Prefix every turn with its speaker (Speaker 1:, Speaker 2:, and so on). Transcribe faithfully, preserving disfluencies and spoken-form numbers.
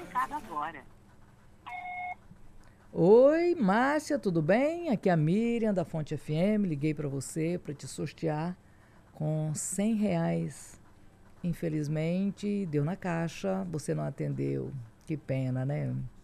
Speaker 1: indicado agora.
Speaker 2: Oi, Márcia, tudo bem? Aqui é a Miriam da Fonte F M. Liguei para você para te sortear com cem reais. Infelizmente, deu na caixa, você não atendeu. Que pena, né?